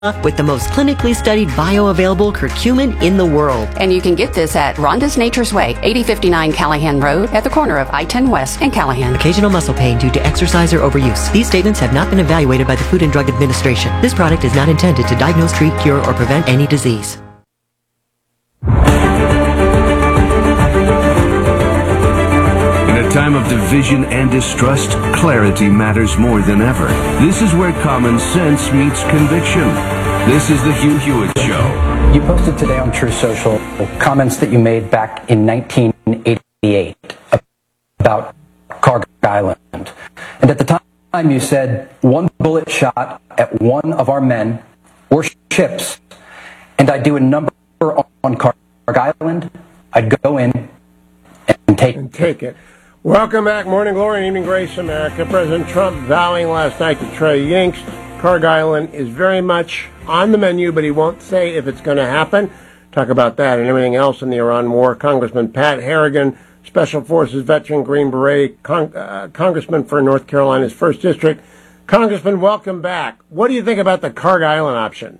with the most clinically studied bioavailable curcumin in the world. And you can get this at Rhonda's Nature's Way, 8059 Callahan Road, at the corner of I-10 West and Callahan. Occasional muscle pain due to exercise or overuse. These statements have not been evaluated by the Food and Drug Administration. This product is not intended to diagnose, treat, cure, or prevent any disease. In a time of division and distrust, clarity matters more than ever. This is where common sense meets conviction. This is the Hugh Hewitt Show. You posted today on True Social comments that you made back in 1988 about Carg Island. And at the time you said, one bullet shot at one of our men or ships, and I'd do a number on Carg Island, I'd go in and take it. Welcome back. Morning Glory and Evening Grace, America. President Trump vowing last night to Trey Yingst. Carg Island is very much on the menu, but he won't say if it's going to happen. Talk about that and everything else in the Iran war. Congressman Pat Harrigan, Special Forces veteran, Green Beret, Congressman for North Carolina's 1st District. Congressman, welcome back. What do you think about the Carg Island option?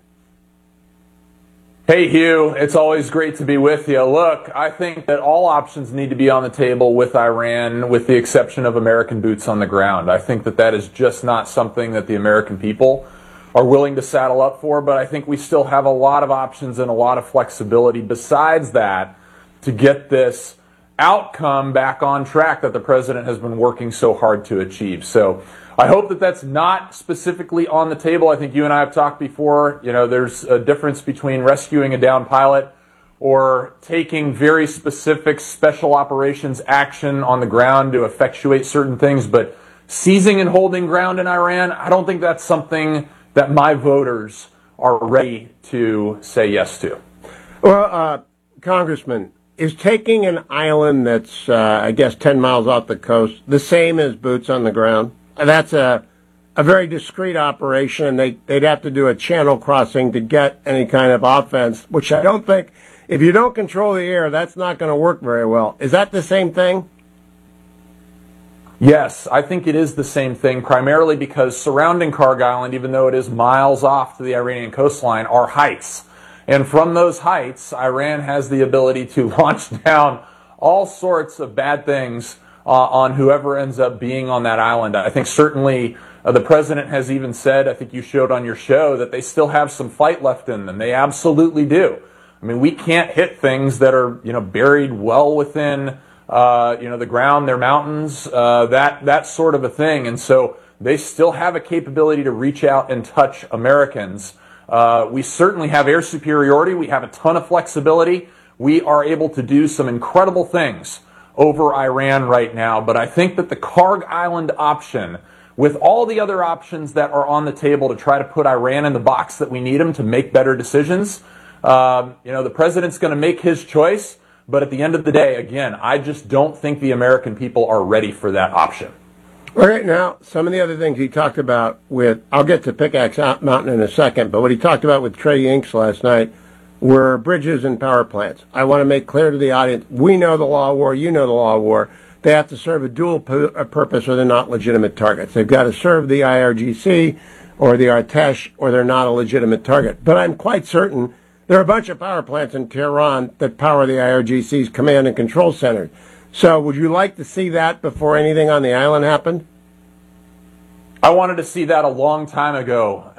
Hey, Hugh, it's always great to be with you. Look, I think that all options need to be on the table with Iran, with the exception of American boots on the ground. I think that that is just not something that the American people are willing to saddle up for, but I think we still have a lot of options and a lot of flexibility besides that to get this outcome back on track that the president has been working so hard to achieve. So I hope that that's not specifically on the table. I think you and I have talked before. You know, there's a difference between rescuing a downed pilot or taking very specific special operations action on the ground to effectuate certain things. But seizing and holding ground in Iran, I don't think that's something that my voters are ready to say yes to. Well, Congressman, is taking an island that's, I guess, 10 miles off the coast the same as boots on the ground? That's a very discreet operation. They'd have to do a channel crossing to get any kind of offense, which I don't think, if you don't control the air, that's not going to work very well. Is that the same thing? Yes, I think it is the same thing, primarily because surrounding Carg Island, even though it is miles off to the Iranian coastline, are heights. And from those heights, Iran has the ability to launch down all sorts of bad things on whoever ends up being on that island. I think certainly the president has even said, I think you showed on your show, that they still have some fight left in them. They absolutely do. I mean, we can't hit things that are, buried well within, the ground, their mountains, that sort of a thing. And so they still have a capability to reach out and touch Americans. We certainly have air superiority. We have a ton of flexibility. We are able to do some incredible things over Iran right now, but I think that the Carg Island option, with all the other options that are on the table to try to put Iran in the box that we need them to make better decisions, the president's going to make his choice, but at the end of the day, again, I just don't think the American people are ready for that option. All right, now, some of the other things he talked about with, I'll get to Pickaxe Mountain in a second, but what he talked about with Trey Yingst last night were bridges and power plants. I want to make clear to the audience, we know the law of war, you know the law of war. They have to serve a dual purpose or they're not legitimate targets. They've got to serve the IRGC or the Artesh or they're not a legitimate target. But I'm quite certain there are a bunch of power plants in Tehran that power the IRGC's command and control center. So would you like to see that before anything on the island happened? I wanted to see that a long time ago.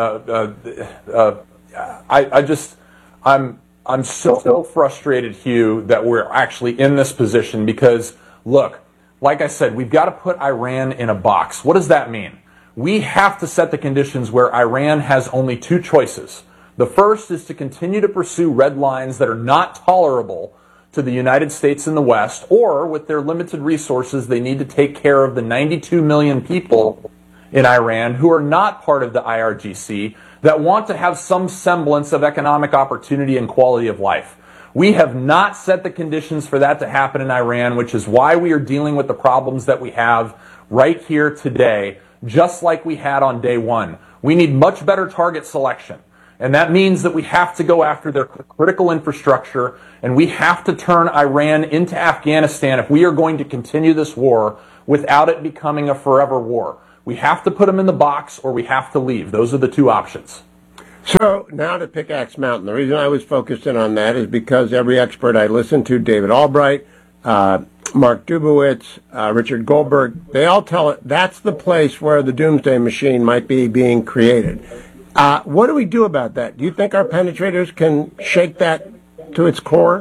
I'm so frustrated, Hugh, that we're actually in this position because, look, like I said, we've got to put Iran in a box. What does that mean? We have to set the conditions where Iran has only two choices. The first is to continue to pursue red lines that are not tolerable to the United States and the West, or with their limited resources, they need to take care of the 92 million people in Iran who are not part of the IRGC, that want to have some semblance of economic opportunity and quality of life. We have not set the conditions for that to happen in Iran, which is why we are dealing with the problems that we have right here today, just like we had on day one. We need much better target selection. And that means that we have to go after their critical infrastructure, and we have to turn Iran into Afghanistan if we are going to continue this war without it becoming a forever war. We have to put them in the box or we have to leave. Those are the two options. So now to Pickaxe Mountain. The reason I was focused in on that is because every expert I listened to, David Albright, Mark Dubowitz, Richard Goldberg, they all tell it that's the place where the doomsday machine might be being created. What do we do about that? Do you think our penetrators can shake that to its core?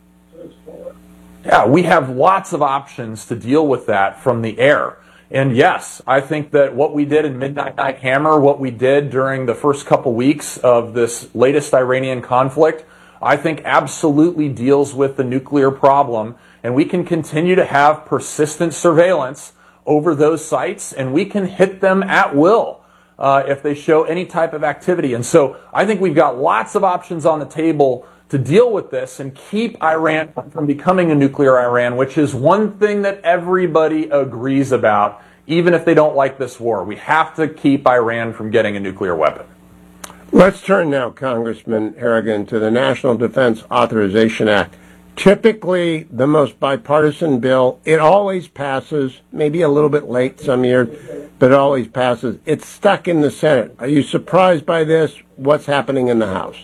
Yeah, we have lots of options to deal with that from the air. And yes, I think that what we did in Midnight Night Hammer, what we did during the first couple weeks of this latest Iranian conflict, I think absolutely deals with the nuclear problem. And we can continue to have persistent surveillance over those sites, and we can hit them at will if they show any type of activity. And so I think we've got lots of options on the table to deal with this and keep Iran from becoming a nuclear Iran, which is one thing that everybody agrees about, even if they don't like this war. We have to keep Iran from getting a nuclear weapon. Let's turn now, Congressman Harrigan, to the National Defense Authorization Act. Typically the most bipartisan bill. It always passes, maybe a little bit late some years, but it always passes. It's stuck in the Senate. Are you surprised by this? What's happening in the House?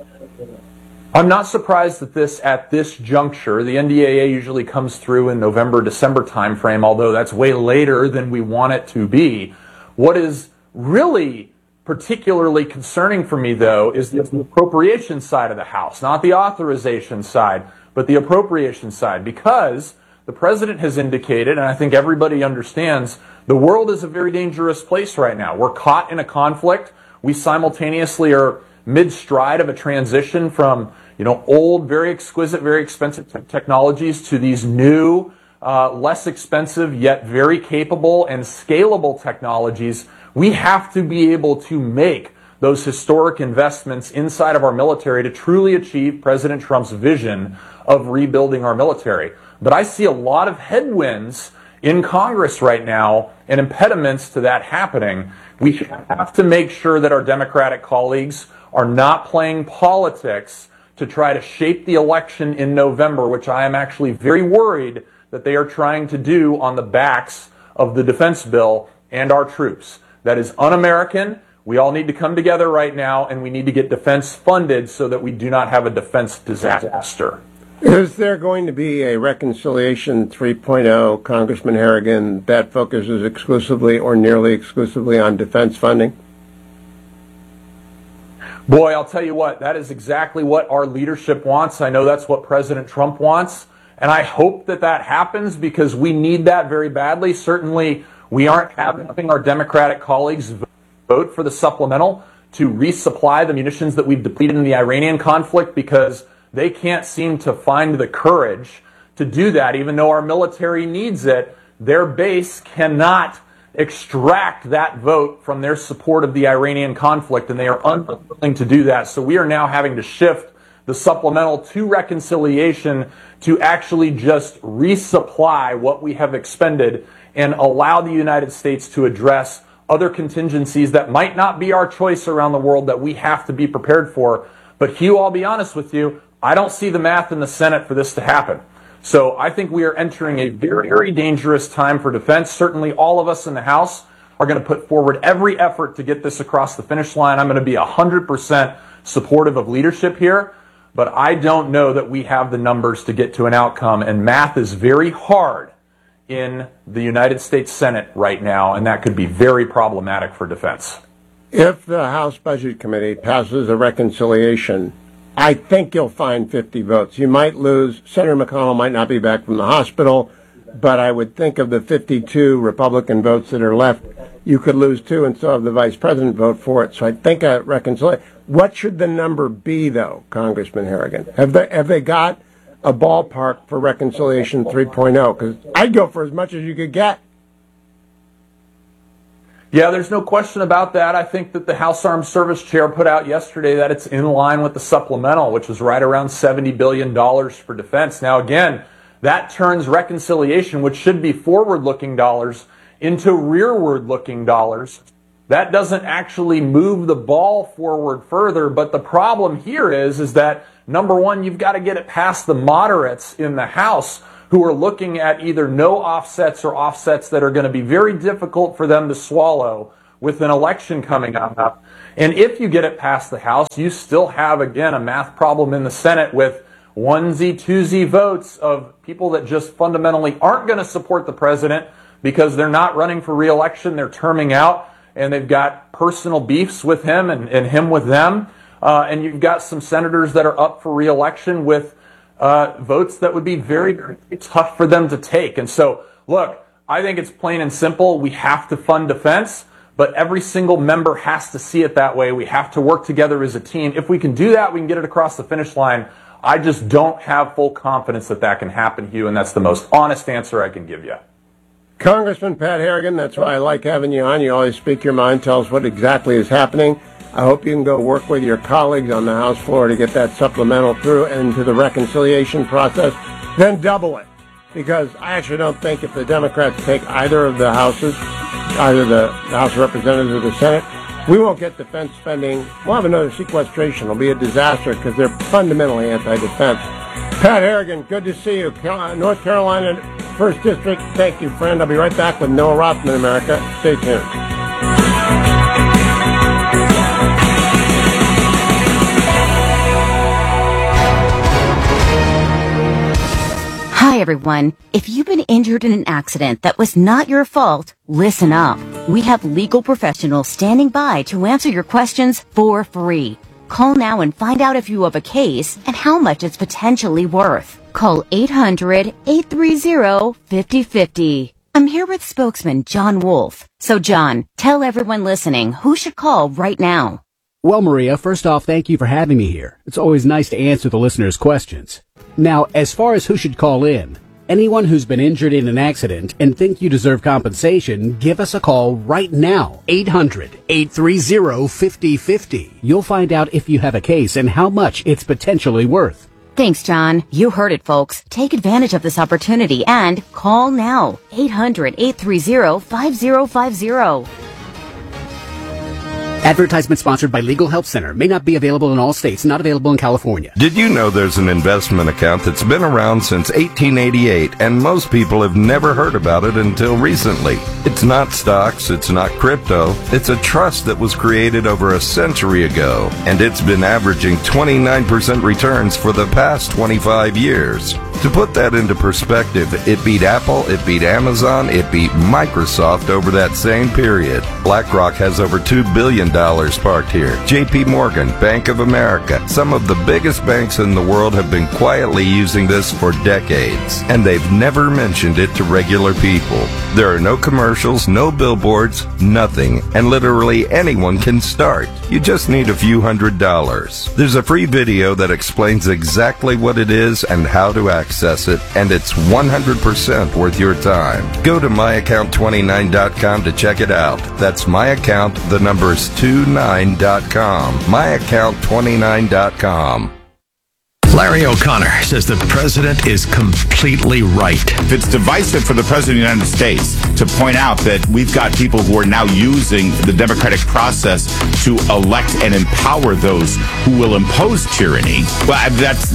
I'm not surprised that at this juncture, the NDAA usually comes through in November, December timeframe, although that's way later than we want it to be. What is really particularly concerning for me, though, is the appropriation side of the House, not the authorization side, but the appropriation side, because the president has indicated, and I think everybody understands, the world is a very dangerous place right now. We're caught in a conflict. We simultaneously are mid-stride of a transition from, old, very exquisite, very expensive technologies to these new, less expensive, yet very capable and scalable technologies. We have to be able to make those historic investments inside of our military to truly achieve President Trump's vision of rebuilding our military. But I see a lot of headwinds in Congress right now and impediments to that happening. We have to make sure that our Democratic colleagues are not playing politics to try to shape the election in November, which I am actually very worried that they are trying to do on the backs of the defense bill and our troops. That is un-American. We all need to come together right now, and we need to get defense funded so that we do not have a defense disaster. Is there going to be a Reconciliation 3.0, Congressman Harrigan, that focuses exclusively or nearly exclusively on defense funding? Boy, I'll tell you what, that is exactly what our leadership wants. I know that's what President Trump wants, and I hope that that happens because we need that very badly. Certainly, we aren't having our Democratic colleagues vote for the supplemental to resupply the munitions that we've depleted in the Iranian conflict because they can't seem to find the courage to do that. Even though our military needs it, their base cannot extract that vote from their support of the Iranian conflict, and they are unwilling to do that. So we are now having to shift the supplemental to reconciliation to actually just resupply what we have expended and allow the United States to address other contingencies that might not be our choice around the world that we have to be prepared for. But Hugh, I'll be honest with you, I don't see the math in the Senate for this to happen. So I think we are entering a very, very dangerous time for defense. Certainly all of us in the House are going to put forward every effort to get this across the finish line. I'm going to be 100% supportive of leadership here, but I don't know that we have the numbers to get to an outcome, and math is very hard in the United States Senate right now, and that could be very problematic for defense. If the House Budget Committee passes a reconciliation, I think you'll find 50 votes. You might lose. Senator McConnell might not be back from the hospital, but I would think of the 52 Republican votes that are left, you could lose 2 and still have the vice president vote for it. So I think a reconciliation. What should the number be, though, Congressman Harrigan? Have they got a ballpark for Reconciliation 3.0? Because I'd go for as much as you could get. Yeah, there's no question about that. I think that the House Armed Service Chair put out yesterday that it's in line with the supplemental, which is right around $70 billion for defense. Now, again, that turns reconciliation, which should be forward-looking dollars, into rearward-looking dollars. That doesn't actually move the ball forward further, but the problem here is that, number one, you've got to get it past the moderates in the House who are looking at either no offsets or offsets that are going to be very difficult for them to swallow with an election coming up. And if you get it past the House, you still have, again, a math problem in the Senate with onesie, twosie votes of people that just fundamentally aren't going to support the president because they're not running for re-election, they're terming out, and they've got personal beefs with him and him with them. And you've got some senators that are up for re-election with votes that would be very, very tough for them to take. And so, look, I think it's plain and simple. We have to fund defense, but every single member has to see it that way. We have to work together as a team. If we can do that, we can get it across the finish line. I just don't have full confidence that that can happen, Hugh, and that's the most honest answer I can give you. Congressman Pat Harrigan, that's why I like having you on. You always speak your mind, tell us what exactly is happening. I hope you can go work with your colleagues on the House floor to get that supplemental through into the reconciliation process, then double it. Because I actually don't think if the Democrats take either of the houses, either the House of Representatives or the Senate, we won't get defense spending. We'll have another sequestration. It'll be a disaster because they're fundamentally anti-defense. Pat Harrigan, good to see you. North Carolina, 1st District, thank you, friend. I'll be right back with Noah Rothman, America. Stay tuned. Hi, everyone. If you've been injured in an accident that was not your fault, listen up. We have legal professionals standing by to answer your questions for free. Call now and find out if you have a case and how much it's potentially worth. Call 800-830-5050. I'm here with spokesman John Wolf. So, John, tell everyone listening who should call right now. Well, Maria, first off, thank you for having me here. It's always nice to answer the listeners' questions. Now, as far as who should call in, anyone who's been injured in an accident and think you deserve compensation, give us a call right now. 800-830-5050. You'll find out if you have a case and how much it's potentially worth. Thanks, John. You heard it, folks. Take advantage of this opportunity and call now. 800-830-5050. Advertisement sponsored by Legal Help Center. May not be available in all states. Not available in California. Did you know there's an investment account that's been around since 1888 and most people have never heard about it until recently? It's not stocks, it's not crypto. It's a trust that was created over a century ago, and it's been averaging 29% returns for the past 25 years. To put that into perspective, it beat Apple, it beat Amazon, it beat Microsoft over that same period. BlackRock has over $2 billion parked here. JP Morgan, Bank of America, some of the biggest banks in the world have been quietly using this for decades, and they've never mentioned it to regular people. There are no commercials, no billboards, nothing, and literally anyone can start. You just need a few $100s. There's a free video that explains exactly what it is and how to access it, and it's 100% worth your time. Go to myaccount29.com to check it out. That's myaccount, the number's 29.com. myaccount29.com. Larry O'Connor says the president is completely right. It's divisive for the president of the United States to point out that we've got people who are now using the democratic process to elect and empower those who will impose tyranny. Well, that's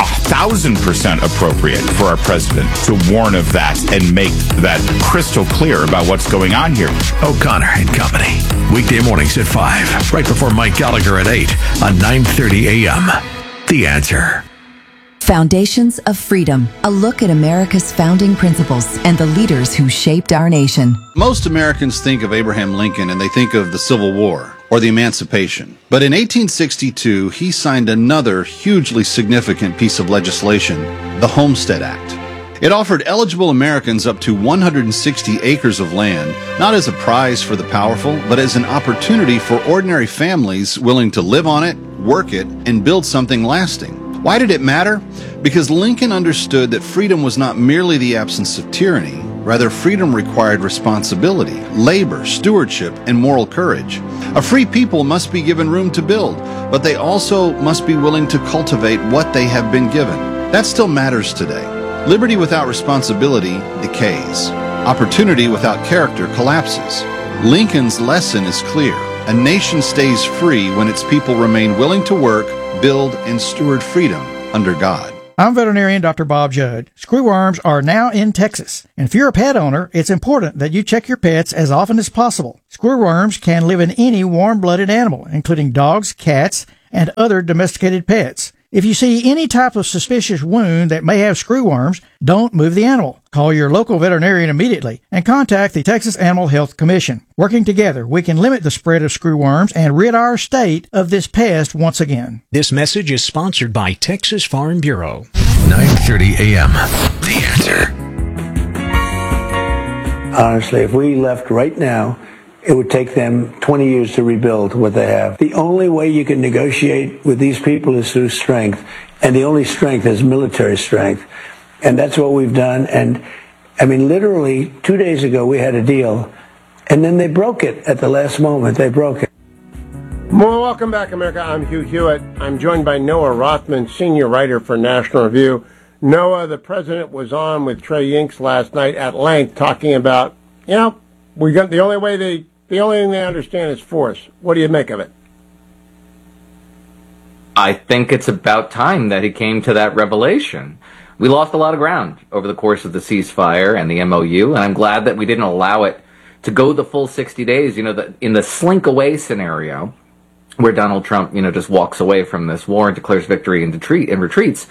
1,000% appropriate for our president to warn of that and make that crystal clear about what's going on here. O'Connor and Company. Weekday mornings at 5, right before Mike Gallagher at 8 on 9:30 a.m. The Answer. Foundations of Freedom, a look at America's founding principles and the leaders who shaped our nation. Most Americans think of Abraham Lincoln and they think of the Civil War or the Emancipation. But in 1862, he signed another hugely significant piece of legislation, the Homestead Act. It offered eligible Americans up to 160 acres of land, not as a prize for the powerful, but as an opportunity for ordinary families willing to live on it, work it, and build something lasting. Why did it matter? Because Lincoln understood that freedom was not merely the absence of tyranny. Rather, freedom required responsibility, labor, stewardship, and moral courage. A free people must be given room to build, but they also must be willing to cultivate what they have been given. That still matters today. Liberty without responsibility decays. Opportunity without character collapses. Lincoln's lesson is clear. A nation stays free when its people remain willing to work, build, and steward freedom under God. I'm veterinarian Dr. Bob Judd. Screwworms are now in Texas. And if you're a pet owner, it's important that you check your pets as often as possible. Screwworms can live in any warm-blooded animal, including dogs, cats, and other domesticated pets. If you see any type of suspicious wound that may have screwworms, don't move the animal. Call your local veterinarian immediately and contact the Texas Animal Health Commission. Working together, we can limit the spread of screwworms and rid our state of this pest once again. This message is sponsored by Texas Farm Bureau. 9:30 a.m. The Answer. Honestly, if we left right now, it would take them 20 years to rebuild what they have. The only way you can negotiate with these people is through strength, and the only strength is military strength. And that's what we've done. And I mean, literally 2 days ago we had a deal, and then they broke it at the last moment. They broke it. Well, welcome back, America. I'm Hugh Hewitt. I'm joined by Noah Rothman, senior writer for National Review. Noah, the president was on with Trey Yingst last night at length talking about, we got the only thing they understand is force. What do you make of it? I think it's about time that he came to that revelation. We lost a lot of ground over the course of the ceasefire and the MOU, and I'm glad that we didn't allow it to go the full 60 days. In the slink away scenario, where Donald Trump, just walks away from this war and declares victory and retreats,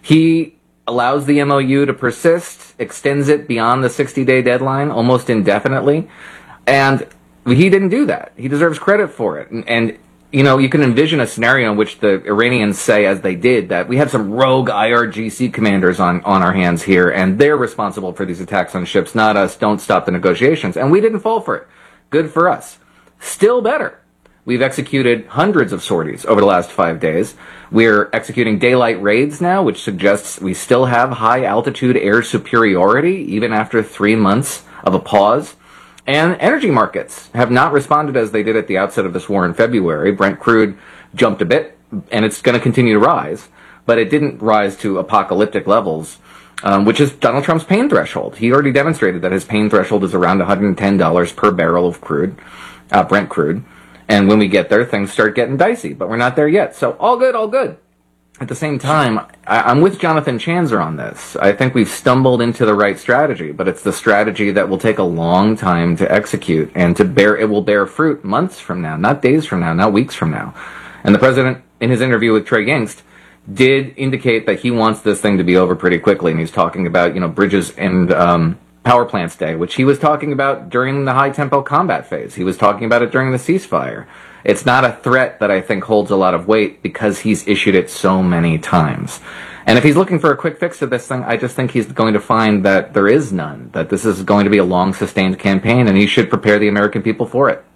he allows the MOU to persist, extends it beyond the 60-day deadline almost indefinitely, and he didn't do that. He deserves credit for it. And you can envision a scenario in which the Iranians say, as they did, that we have some rogue IRGC commanders on our hands here, and they're responsible for these attacks on ships, not us. Don't stop the negotiations. And we didn't fall for it. Good for us. Still better. We've executed hundreds of sorties over the last 5 days. We're executing daylight raids now, which suggests we still have high-altitude air superiority, even after 3 months of a pause. And energy markets have not responded as they did at the outset of this war in February. Brent crude jumped a bit, and it's going to continue to rise. But it didn't rise to apocalyptic levels, which is Donald Trump's pain threshold. He already demonstrated that his pain threshold is around $110 per barrel of crude, Brent crude. And when we get there, things start getting dicey. But we're not there yet. So all good, all good. At the same time, I'm with Jonathan Chanzer on this. I think we've stumbled into the right strategy, but it's the strategy that will take a long time to execute and it will bear fruit months from now, not days from now, not weeks from now. And the president, in his interview with Trey Yingst, did indicate that he wants this thing to be over pretty quickly. And he's talking about, bridges and power plants day, which he was talking about during the high-tempo combat phase. He was talking about it during the ceasefire. It's not a threat that I think holds a lot of weight because he's issued it so many times. And if he's looking for a quick fix to this thing, I just think he's going to find that there is none, that this is going to be a long, sustained campaign, and he should prepare the American people for it.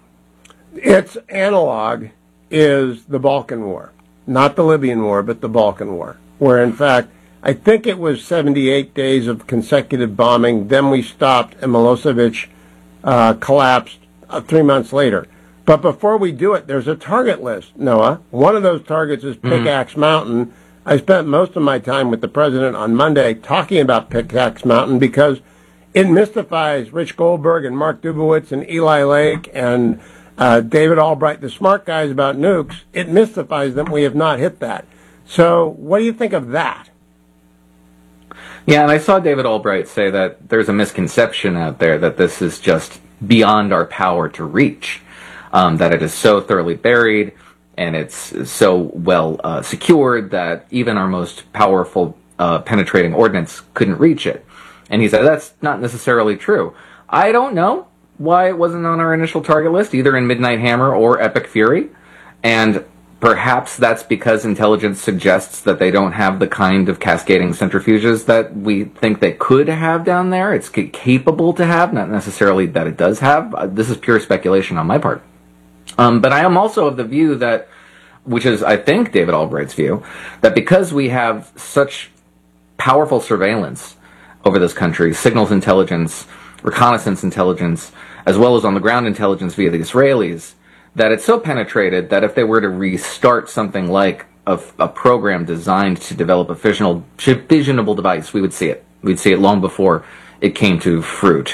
Its analog is the Balkan War. Not the Libyan War, but the Balkan War, where, in fact, I think it was 78 days of consecutive bombing. Then we stopped, and Milosevic collapsed 3 months later. But before we do it, there's a target list, Noah. One of those targets is Pickaxe Mountain. I spent most of my time with the president on Monday talking about Pickaxe Mountain because it mystifies Rich Goldberg and Mark Dubowitz and Eli Lake and David Albright, the smart guys about nukes. It mystifies them. We have not hit that. So what do you think of that? Yeah, and I saw David Albright say that there's a misconception out there that this is just beyond our power to reach, that it is so thoroughly buried and it's so well secured that even our most powerful penetrating ordnance couldn't reach it. And he said that's not necessarily true. I don't know why it wasn't on our initial target list, either in Midnight Hammer or Epic Fury, and perhaps that's because intelligence suggests that they don't have the kind of cascading centrifuges that we think they could have down there. It's capable to have, not necessarily that it does have. This is pure speculation on my part. But I am also of the view that, which is, I think, David Albright's view, that because we have such powerful surveillance over this country, signals intelligence, reconnaissance intelligence, as well as on-the-ground intelligence via the Israelis, that it's so penetrated that if they were to restart something like a program designed to develop a fissionable device, we would see it. We'd see it long before it came to fruit.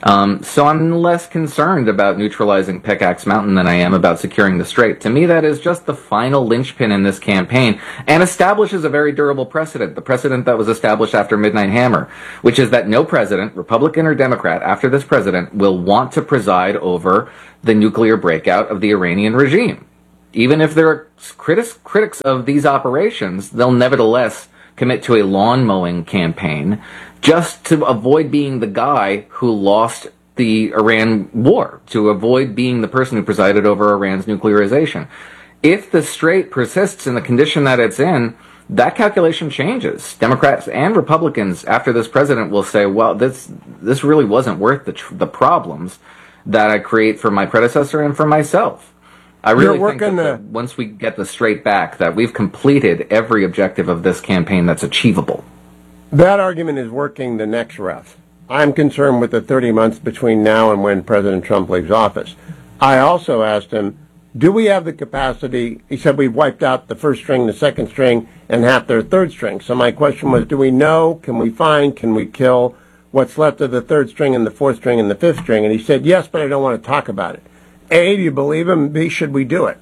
So I'm less concerned about neutralizing Pickaxe Mountain than I am about securing the Strait. To me, that is just the final linchpin in this campaign and establishes a very durable precedent, the precedent that was established after Midnight Hammer, which is that no president, Republican or Democrat, after this president, will want to preside over the nuclear breakout of the Iranian regime. Even if there are critics of these operations, they'll nevertheless commit to a lawn mowing campaign just to avoid being the guy who lost the Iran war, to avoid being the person who presided over Iran's nuclearization. If the Strait persists in the condition that it's in, that calculation changes. Democrats and Republicans after this president will say, well, this really wasn't worth the problems that I create for my predecessor and for myself. I really think that once we get the Strait back, that we've completed every objective of this campaign that's achievable. That argument is working the next rough. I'm concerned with the 30 months between now and when President Trump leaves office. I also asked him, do we have the capacity? He said we've wiped out the first string, the second string, and half their third string. So my question was, do we know, can we find, can we kill what's left of the third string and the fourth string and the fifth string? And he said, yes, but I don't want to talk about it. A, do you believe him? B, should we do it?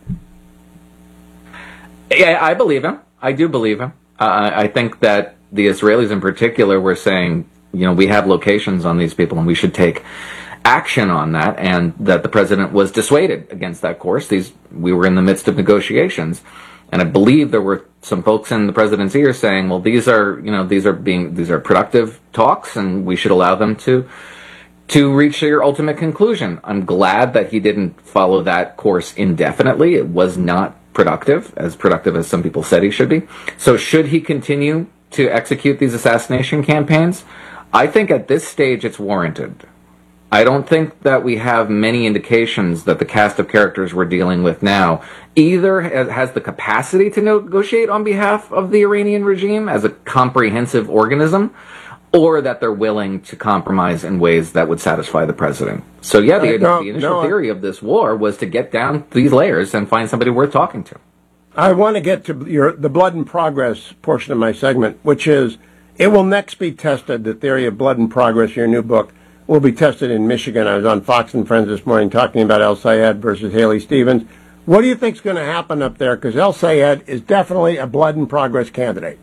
Yeah, I believe him. I do believe him. I think that the Israelis in particular were saying, we have locations on these people and we should take action on that, and that the president was dissuaded against that course. We were in the midst of negotiations, and I believe there were some folks in the president's ear saying, well, these are productive talks and we should allow them to reach their ultimate conclusion. I'm glad that he didn't follow that course indefinitely. It was not productive as some people said he should be. So should he continue to execute these assassination campaigns? I think at this stage it's warranted. I don't think that we have many indications that the cast of characters we're dealing with now either has the capacity to negotiate on behalf of the Iranian regime as a comprehensive organism, or that they're willing to compromise in ways that would satisfy the president. So yeah, the initial theory of this war was to get down these layers and find somebody worth talking to. I want to get to the blood and progress portion of my segment, which is, it will next be tested, the theory of blood and progress, your new book, will be tested in Michigan. I was on Fox and Friends this morning talking about El Sayed versus Haley Stevens. What do you think is going to happen up there? Because El Sayed is definitely a blood and progress candidate.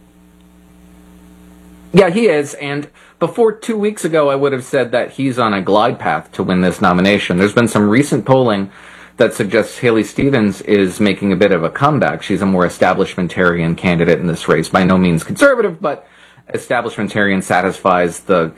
Yeah, he is, and before 2 weeks ago I would have said that he's on a glide path to win this nomination. There's been some recent polling that suggests Haley Stevens is making a bit of a comeback. She's a more establishmentarian candidate in this race, by no means conservative, but establishmentarian satisfies the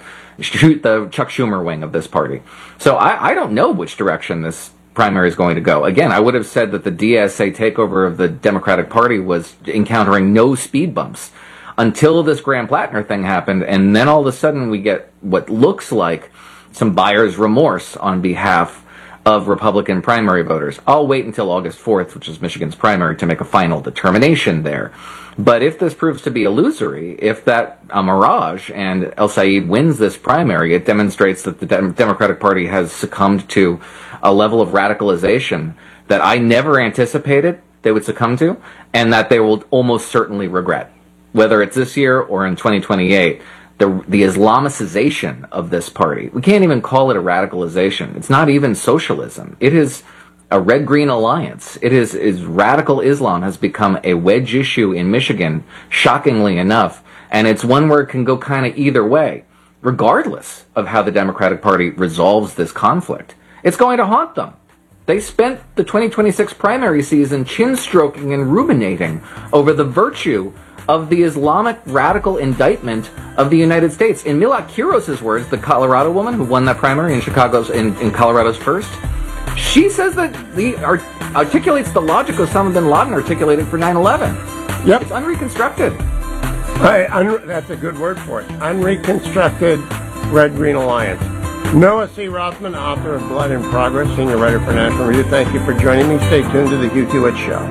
Chuck Schumer wing of this party. So I don't know which direction this primary is going to go. Again, I would have said that the DSA takeover of the Democratic Party was encountering no speed bumps until this Graham-Plattner thing happened, and then all of a sudden we get what looks like some buyer's remorse on behalf of Republican primary voters. I'll wait until August 4th, which is Michigan's primary, to make a final determination there. But if this proves to be illusory, if that a mirage and El Sayed wins this primary, it demonstrates that the Democratic Party has succumbed to a level of radicalization that I never anticipated they would succumb to, and that they will almost certainly regret. Whether it's this year or in 2028, the Islamicization of this party, we can't even call it a radicalization. It's not even socialism. It is a red-green alliance. It is radical Islam has become a wedge issue in Michigan, shockingly enough, and it's one where it can go kind of either way, regardless of how the Democratic Party resolves this conflict. It's going to haunt them. They spent the 2026 primary season chin-stroking and ruminating over the virtue of the Islamic radical indictment of the United States. In Milak Kiros's words, the Colorado woman who won that primary in Colorado's first, she says that articulates the logic Osama bin Laden articulated for 9/11. Yep. It's unreconstructed. That's a good word for it. Unreconstructed red-green alliance. Noah C. Rothman, author of Blood in Progress, senior writer for National Review. Thank you for joining me. Stay tuned to the Hugh Hewitt Show.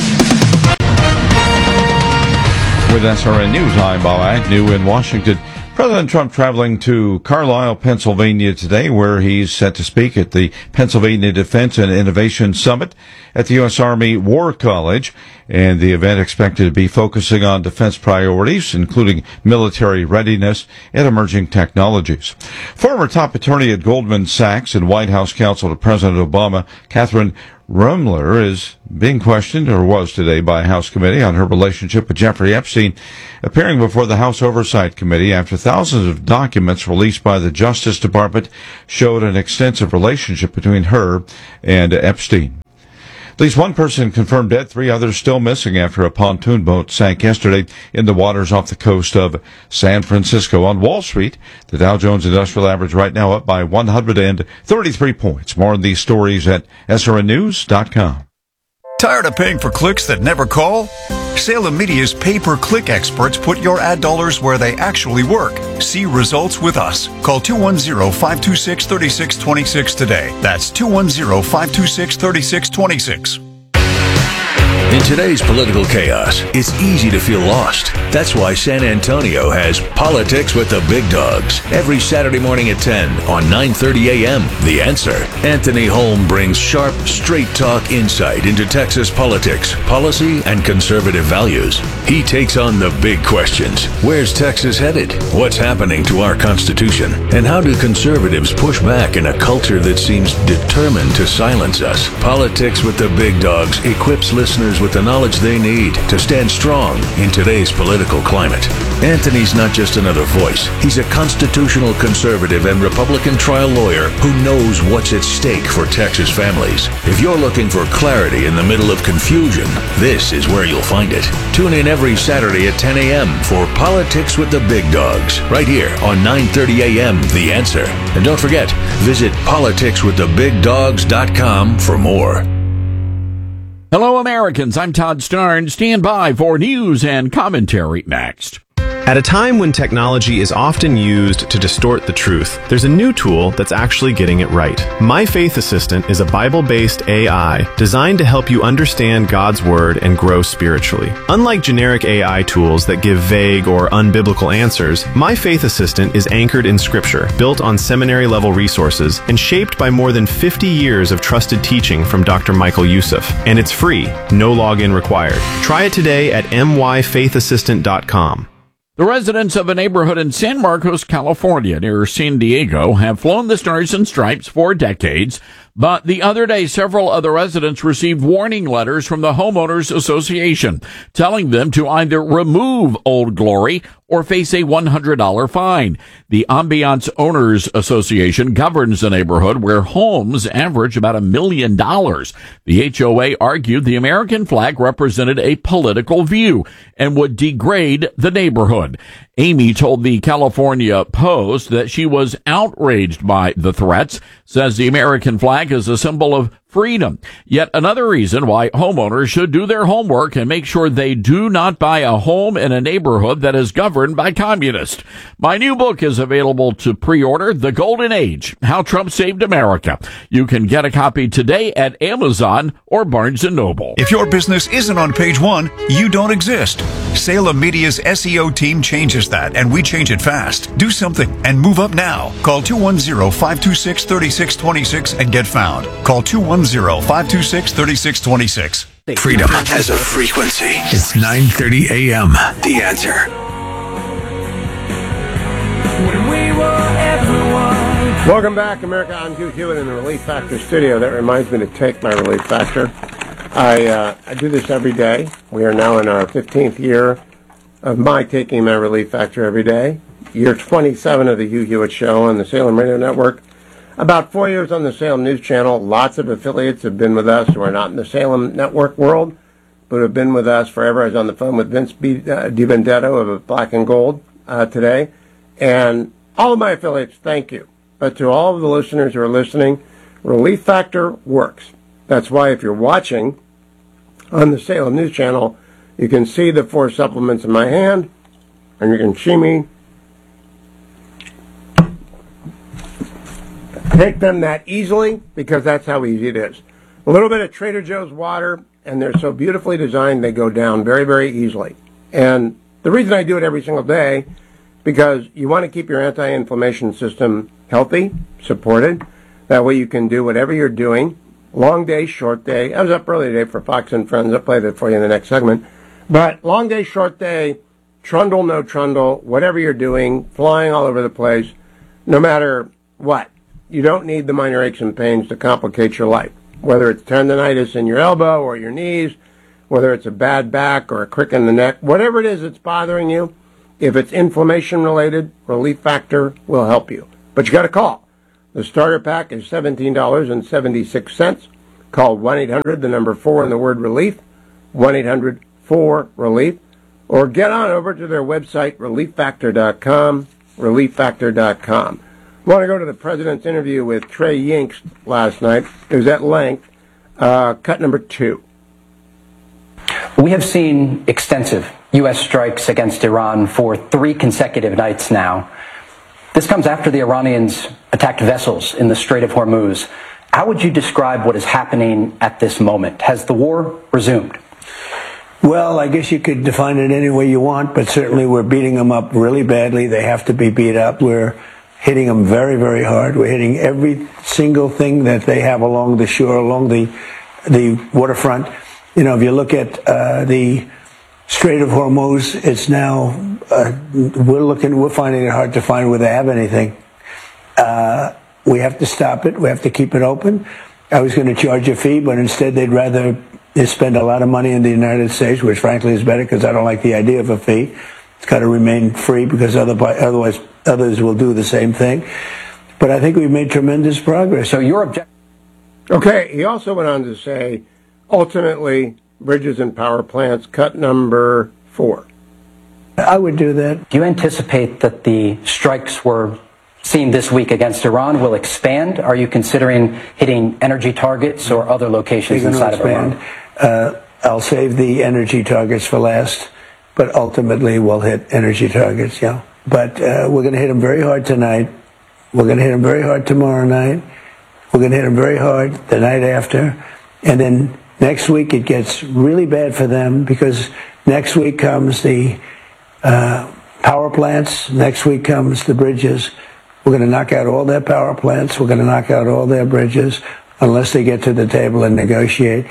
With SRN News, I'm Bob Agnew in Washington. President Trump traveling to Carlisle, Pennsylvania today, where he's set to speak at the Pennsylvania Defense and Innovation Summit at the U.S. Army War College. And the event expected to be focusing on defense priorities, including military readiness and emerging technologies. Former top attorney at Goldman Sachs and White House counsel to President Obama, Catherine Ruemmler, is being questioned, or was today, by a House committee on her relationship with Jeffrey Epstein, appearing before the House Oversight Committee after thousands of documents released by the Justice Department showed an extensive relationship between her and Epstein. At least one person confirmed dead, 3 others still missing after a pontoon boat sank yesterday in the waters off the coast of San Francisco. On Wall Street, the Dow Jones Industrial Average right now up by 133 points. More on these stories at srnnews.com. Tired of paying for clicks that never call? Salem Media's pay-per-click experts put your ad dollars where they actually work. See results with us. Call 210-526-3626 today. That's 210-526-3626. In today's political chaos, it's easy to feel lost. That's why San Antonio has Politics with the Big Dogs every Saturday morning at 10 on 9:30 a.m. The Answer. Anthony Holm brings sharp, straight-talk insight into Texas politics, policy, and conservative values. He takes on the big questions. Where's Texas headed? What's happening to our Constitution? And how do conservatives push back in a culture that seems determined to silence us? Politics with the Big Dogs equips listeners with the knowledge they need to stand strong in today's political climate. Anthony's not just another voice. He's a constitutional conservative and Republican trial lawyer who knows what's at stake for Texas families. If you're looking for clarity in the middle of confusion, this is where you'll find it. Tune in every Saturday at 10 a.m. for Politics with the Big Dogs, right here on 9:30 a.m. The Answer. And don't forget, visit politicswiththebigdogs.com for more. Hello, Americans. I'm Todd Starn. Stand by for news and commentary next. At a time when technology is often used to distort the truth, there's a new tool that's actually getting it right. My Faith Assistant is a Bible-based AI designed to help you understand God's Word and grow spiritually. Unlike generic AI tools that give vague or unbiblical answers, My Faith Assistant is anchored in Scripture, built on seminary-level resources, and shaped by more than 50 years of trusted teaching from Dr. Michael Youssef. And it's free, no login required. Try it today at myfaithassistant.com. The residents of a neighborhood in San Marcos, California, near San Diego, have flown the Stars and Stripes for decades, but the other day, several other residents received warning letters from the Homeowners Association telling them to either remove Old Glory or face a $100 fine. The Ambiance Owners Association governs the neighborhood where homes average about $1 million. The HOA argued the American flag represented a political view and would degrade the neighborhood. Amy told the California Post that she was outraged by the threats, says the American flag is a symbol of freedom. Yet another reason why homeowners should do their homework and make sure they do not buy a home in a neighborhood that is governed by communists. My new book is available to pre-order, The Golden Age, How Trump Saved America. You can get a copy today at Amazon or Barnes & Noble. If your business isn't on page 1, you don't exist. Salem Media's SEO team changes that, and we change it fast. Do something and move up now. Call 210-526-3626 and get found. Call 210-526-3626. Freedom has a frequency. It's 9:30 a.m. The Answer. Welcome back, America. I'm Hugh Hewitt in the Relief Factor studio. That reminds me to take my Relief Factor. I do this every day. We are now in our 15th year of my taking my Relief Factor every day. Year 27 of the Hugh Hewitt Show on the Salem Radio Network. About 4 years on the Salem News Channel. Lots of affiliates have been with us who are not in the Salem Network world, but have been with us forever. I was on the phone with Vince DiBendetto of Black and Gold today. And all of my affiliates, thank you. But to all of the listeners who are listening, Relief Factor works. That's why if you're watching on the Salem News Channel, you can see the 4 supplements in my hand, and you can see me take them that easily, because that's how easy it is. A little bit of Trader Joe's water, and they're so beautifully designed, they go down very, very easily. And the reason I do it every single day because you want to keep your anti-inflammation system healthy, supported. That way you can do whatever you're doing. Long day, short day. I was up early today for Fox and Friends. I'll play that for you in the next segment. But long day, short day, trundle, no trundle, whatever you're doing, flying all over the place, no matter what. You don't need the minor aches and pains to complicate your life. Whether it's tendonitis in your elbow or your knees, whether it's a bad back or a crick in the neck, whatever it is that's bothering you, if it's inflammation related, Relief Factor will help you. But you got to call. The starter pack is $17.76. Call 1-800, the number 4 and the word relief, 1-800-4RELIEF, or get on over to their website, relieffactor.com, relieffactor.com. I want to go to the president's interview with Trey Yingst last night. It was at length. Cut number 2. We have seen extensive U.S. strikes against Iran for 3 consecutive nights now. This comes after the Iranians attacked vessels in the Strait of Hormuz. How would you describe what is happening at this moment? Has the war resumed? Well, I guess you could define it any way you want, but certainly we're beating them up really badly. They have to be beat up. We're hitting them very, very hard. We're hitting every single thing that they have along the shore, along the waterfront. You know, if you look at the Strait of Hormuz, it's now, we're finding it hard to find where they have anything. We have to stop it. We have to keep it open. I was going to charge a fee, but instead they'd rather spend a lot of money in the United States, which frankly is better because I don't like the idea of a fee. It's got to remain free because otherwise others will do the same thing. But I think we've made tremendous progress. So your objective... Okay, he also went on to say, ultimately, bridges and power plants, cut number 4. I would do that. Do you anticipate that the strikes we're seeing this week against Iran will expand? Are you considering hitting energy targets or other locations inside of Iran? I'll save the energy targets for last, but ultimately we'll hit energy targets, yeah. But we're going to hit them very hard tonight. We're going to hit them very hard tomorrow night. We're going to hit them very hard the night after. And then next week it gets really bad for them because next week comes the power plants. Next week comes the bridges. We're going to knock out all their power plants. We're going to knock out all their bridges unless they get to the table and negotiate.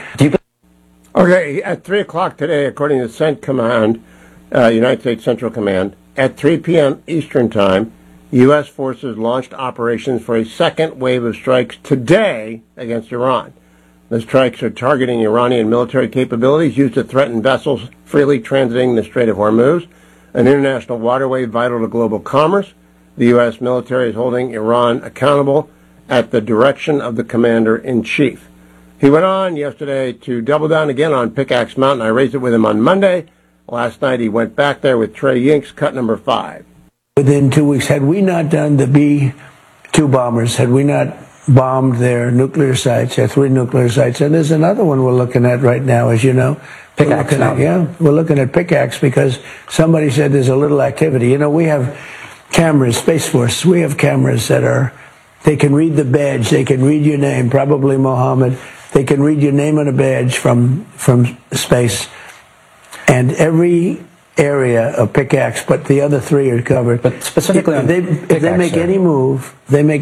Okay, at 3 o'clock today, according to CENTCOMMAND, United States Central Command, at 3 p.m. Eastern Time, U.S. forces launched operations for a second wave of strikes today against Iran. The strikes are targeting Iranian military capabilities used to threaten vessels freely transiting the Strait of Hormuz, an international waterway vital to global commerce. The U.S. military is holding Iran accountable at the direction of the commander-in-chief. He went on yesterday to double down again on Pickaxe Mountain. I raised it with him on Monday. Last night he went back there with Trey Yingst, cut number 5. Within 2 weeks, had we not done the B-2 bombers, had we not bombed their nuclear sites, their 3 nuclear sites, and there's another one we're looking at right now, as you know. Pickaxe Mountain. We're looking at Pickaxe because somebody said there's a little activity. You know, we have cameras, Space Force, we have cameras that they can read the badge, they can read your name, probably Mohammed. They can read your name on a badge from space. And every area of Pickaxe, but the other 3 are covered. But specifically if they make any move,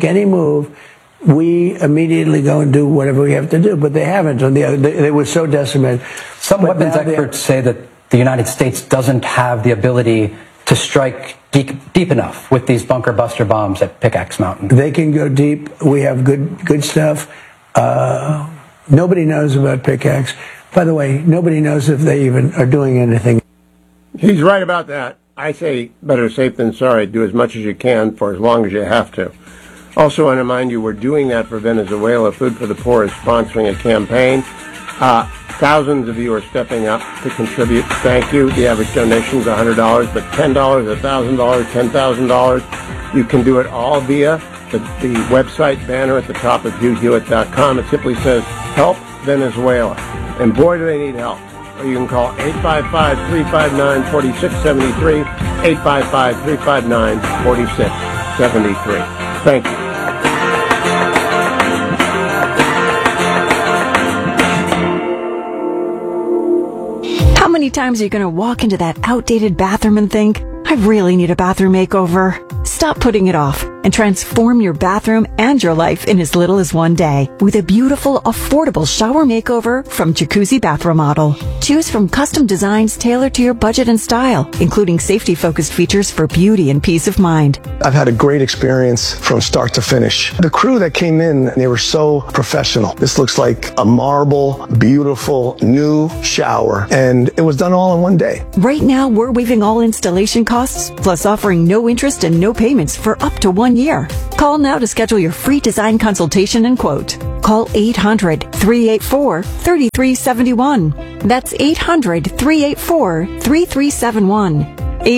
we immediately go and do whatever we have to do. But they haven't. On the other, they were so decimated. Some weapons experts say that the United States doesn't have the ability to strike deep enough with these bunker buster bombs at Pickaxe Mountain. They can go deep. We have good stuff. Nobody knows about Pickaxe. By the way, nobody knows if they even are doing anything. He's right about that. I say better safe than sorry. Do as much as you can for as long as you have to. Also want to remind you we're doing that for Venezuela. Food for the Poor is sponsoring a campaign. Thousands of you are stepping up to contribute. Thank you. The average donation is $100, but $10, $1,000, $10,000. You can do it all via the website banner at the top of HughHewitt.com. It simply says, Help Venezuela. And boy, do they need help. Or you can call 855-359-4673, 855-359-4673. Thank you. How many times are you going to walk into that outdated bathroom and think, I really need a bathroom makeover. Stop putting it off and transform your bathroom and your life in as little as one day with a beautiful, affordable shower makeover from Jacuzzi Bath Remodel. Choose from custom designs tailored to your budget and style, including safety-focused features for beauty and peace of mind. I've had a great experience from start to finish. The crew that came in, they were so professional. This looks like a marble, beautiful, new shower, and it was done all in one day. Right now, we're waiving all installation costs, plus offering no interest and no payments for up to 1 year. Call now to schedule your free design consultation and quote. Call 800-384-3371. That's 800-384-3371.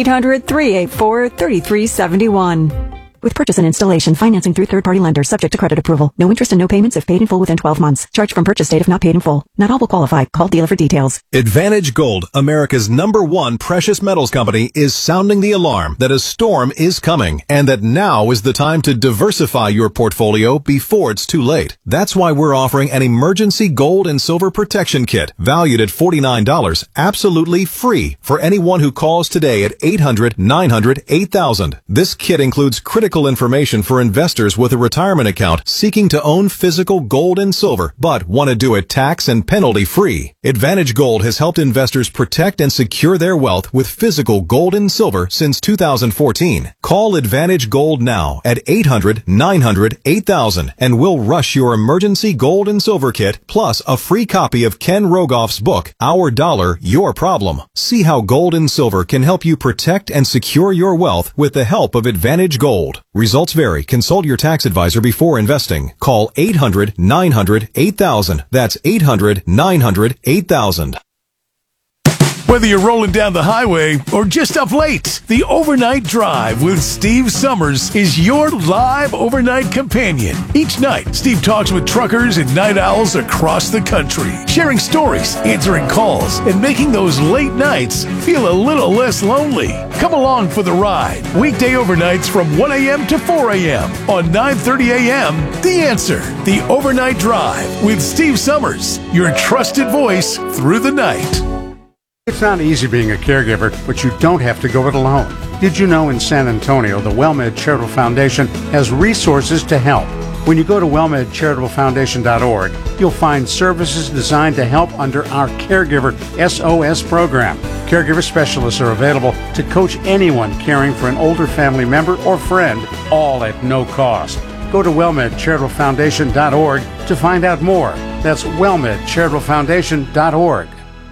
800-384-3371. With purchase and installation, financing through third-party lenders, subject to credit approval. No interest and no payments if paid in full within 12 months. Charge from purchase date if not paid in full. Not all will qualify. Call dealer for details. Advantage Gold, America's #1 precious metals company, is sounding the alarm that a storm is coming and that now is the time to diversify your portfolio before it's too late. That's why we're offering an emergency gold and silver protection kit valued at $49, absolutely free for anyone who calls today at 800-900-8000. This kit includes critical information for investors with a retirement account seeking to own physical gold and silver, but want to do it tax and penalty free. Advantage Gold has helped investors protect and secure their wealth with physical gold and silver since 2014. Call Advantage Gold now at 800-900-8000 and we'll rush your emergency gold and silver kit plus a free copy of Ken Rogoff's book, Our Dollar, Your Problem. See how gold and silver can help you protect and secure your wealth with the help of Advantage Gold. Results vary. Consult your tax advisor before investing. Call 800-900-8000. That's 800-900-8000. Whether you're rolling down the highway or just up late, the Overnight Drive with Steve Summers is your live overnight companion. Each night, Steve talks with truckers and night owls across the country, sharing stories, answering calls, and making those late nights feel a little less lonely. Come along for the ride. Weekday overnights from 1 a.m. to 4 a.m. on 9:30 a.m. The Answer, the Overnight Drive with Steve Summers, your trusted voice through the night. It's not easy being a caregiver, but you don't have to go it alone. Did you know in San Antonio, the WellMed Charitable Foundation has resources to help? When you go to wellmedcharitablefoundation.org, you'll find services designed to help under our Caregiver SOS program. Caregiver specialists are available to coach anyone caring for an older family member or friend, all at no cost. Go to wellmedcharitablefoundation.org to find out more. That's wellmedcharitablefoundation.org.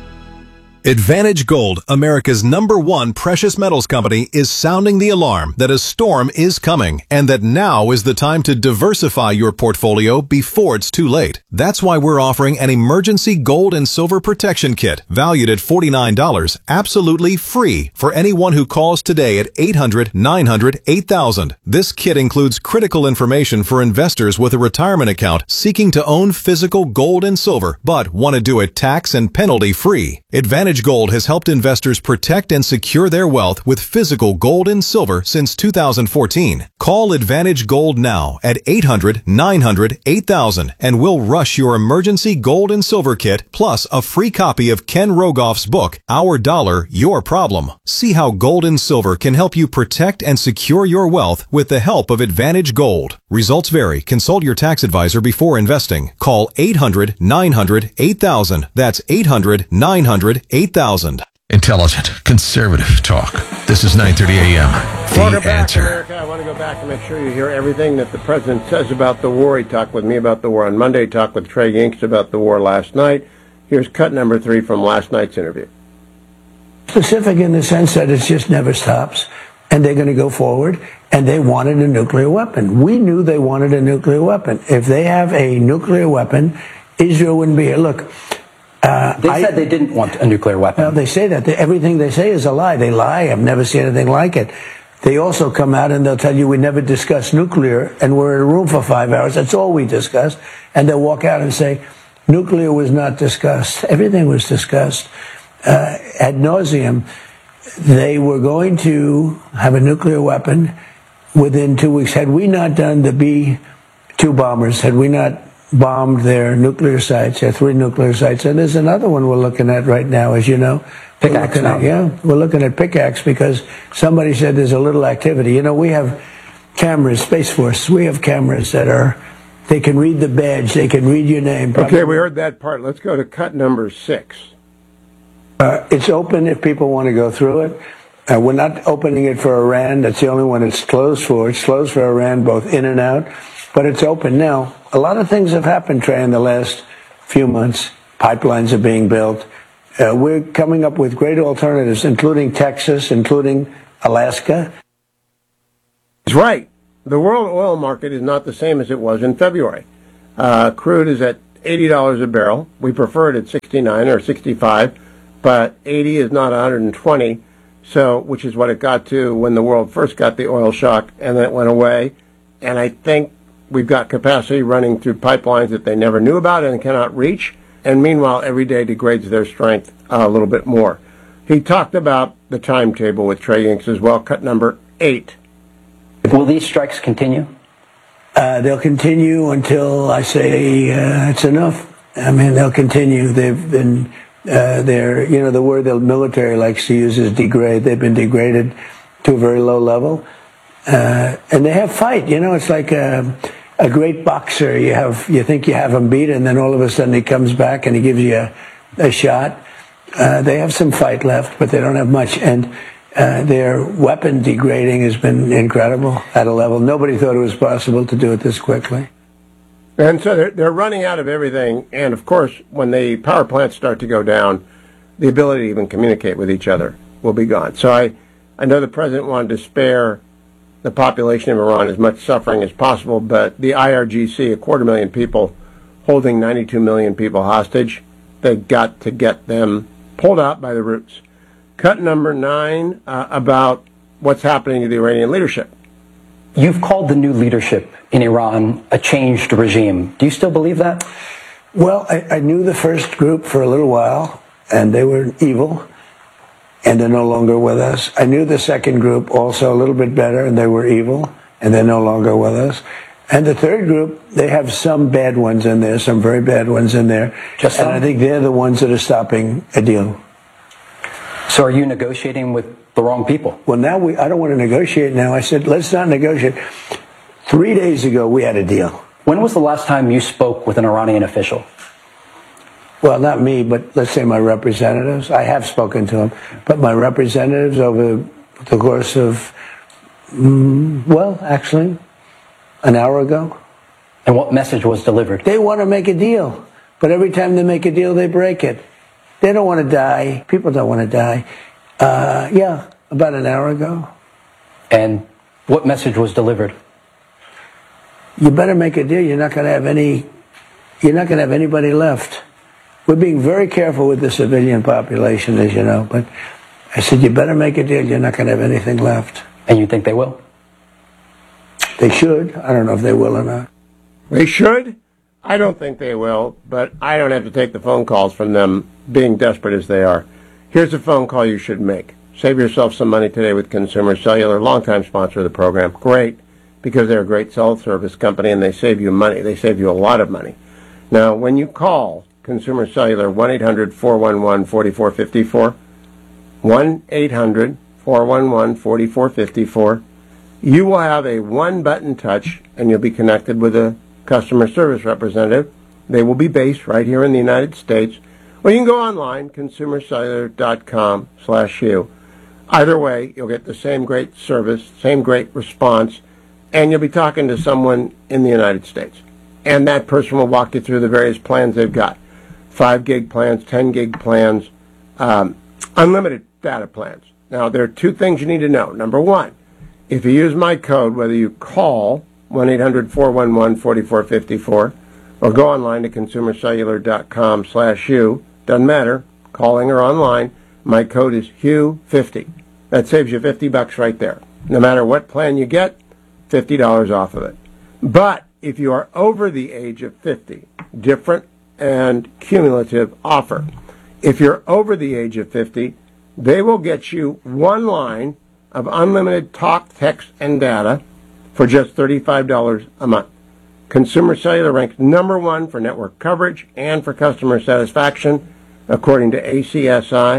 Advantage Gold, America's #1 precious metals company, is sounding the alarm that a storm is coming and that now is the time to diversify your portfolio before it's too late. That's why we're offering an emergency gold and silver protection kit valued at $49, absolutely free for anyone who calls today at 800-900-8000. This kit includes critical information for investors with a retirement account seeking to own physical gold and silver, but want to do it tax and penalty free. Advantage Gold has helped investors protect and secure their wealth with physical gold and silver since 2014. Call Advantage Gold now at 800-900-8000 and we'll rush your emergency gold and silver kit plus a free copy of Ken Rogoff's book, Our Dollar, Your Problem. See how gold and silver can help you protect and secure your wealth with the help of Advantage Gold. Results vary. Consult your tax advisor before investing. Call 800-900-8000. That's 800-900-8000. Intelligent, conservative talk. This is 9:30 a.m. Welcome back, America. I want to go back and make sure you hear everything that the president says about the war. He talked with me about the war on Monday. He talked with Trey Yingst about the war last night. Here's cut number 3 from last night's interview. Specific in the sense that it just never stops, and they're going to go forward, and they wanted a nuclear weapon. We knew they wanted a nuclear weapon. If they have a nuclear weapon, Israel wouldn't be here. Look, they said they didn't want a nuclear weapon. Well, they say that. Everything they say is a lie. They lie. I've never seen anything like it. They also come out and they'll tell you we never discussed nuclear, and we're in a room for 5 hours. That's all we discussed. And they'll walk out and say, nuclear was not discussed. Everything was discussed ad nauseum. They were going to have a nuclear weapon within 2 weeks. Had we not done the B-2 bombers, had we not bombed their nuclear sites, their 3 nuclear sites, and there's another one we're looking at right now, as you know, Pickaxe now. Yeah, we're looking at Pickaxe because somebody said there's a little activity. You know, we have cameras, Space Force, we have cameras they can read the badge, they can read your name. Okay, we heard that part. Let's go to cut number 6. It's open if people want to go through it. We're not opening it for Iran. That's the only one it's closed for. It's closed for Iran, both in and out. But it's open now. A lot of things have happened, Trey, in the last few months. Pipelines are being built. We're coming up with great alternatives, including Texas, including Alaska. That's right. The world oil market is not the same as it was in February. Crude is at $80 a barrel. We prefer it at 69 or 65, but 80 is not 120, so which is what it got to when the world first got the oil shock, and then it went away. And I think we've got capacity running through pipelines that they never knew about and cannot reach. And meanwhile, every day degrades their strength a little bit more. He talked about the timetable with Trey Yingst as well, cut number 8. Will these strikes continue? They'll continue until I say it's enough. I mean, they'll continue. They've been, the word the military likes to use is degrade. They've been degraded to a very low level. And they have fight. You know, it's like a great boxer. You think you have him beat, and then all of a sudden he comes back and he gives you a shot. They have some fight left, but they don't have much. And their weapon degrading has been incredible at a level nobody thought it was possible to do it this quickly. And so they're running out of everything. And of course, when the power plants start to go down, the ability to even communicate with each other will be gone. So I know the president wanted to spare the population of Iran as much suffering as possible, but the IRGC, 250,000 people, holding 92 million people hostage, they've got to get them pulled out by the roots. Cut number 9, about what's happening to the Iranian leadership. You've called the new leadership in Iran a changed regime. Do you still believe that? Well, I knew the first group for a little while, and they were evil, and they're no longer with us. I knew the second group also a little bit better, and they were evil, and they're no longer with us. And the third group, they have some bad ones in there, some very bad ones in there. And I think they're the ones that are stopping a deal. So are you negotiating with the wrong people? Well, now I don't want to negotiate now. I said, let's not negotiate. 3 days ago, we had a deal. When was the last time you spoke with an Iranian official? Well, not me, but let's say my representatives. I have spoken to them. But my representatives over the course of, actually, an hour ago. And what message was delivered? They want to make a deal. But every time they make a deal, they break it. They don't want to die. People don't want to die. About an hour ago. And what message was delivered? You better make a deal. You're not going to have anybody left. We're being very careful with the civilian population, as you know. But I said, you better make a deal. You're not going to have anything left. And you think they will? They should. I don't know if they will or not. They should? I don't think they will, but I don't have to take the phone calls from them being desperate as they are. Here's a phone call you should make. Save yourself some money today with Consumer Cellular, longtime sponsor of the program. Great, because they're a great cell service company and they save you money. They save you a lot of money. Now, when you call Consumer Cellular, 1-800-411-4454, 1-800-411-4454, you will have a one-button touch and you'll be connected with a customer service representative. They will be based right here in the United States. Or you can go online, consumercellular.com/you. Either way, you'll get the same great service, same great response, and you'll be talking to someone in the United States. And that person will walk you through the various plans they've got. 5 gig plans, 10 gig plans, unlimited data plans. Now, there are 2 things you need to know. Number 1, if you use my code, whether you call 1-800-411-4454 or go online to consumercellular.com/you, doesn't matter, calling or online, my code is HUGH50. That saves you $50 right there. No matter what plan you get, $50 off of it. But if you are over the age of 50, different and cumulative offer. If you're over the age of 50, they will get you 1 line of unlimited talk, text, and data for just $35 a month. Consumer Cellular ranks #1 for network coverage and for customer satisfaction, according to ACSI.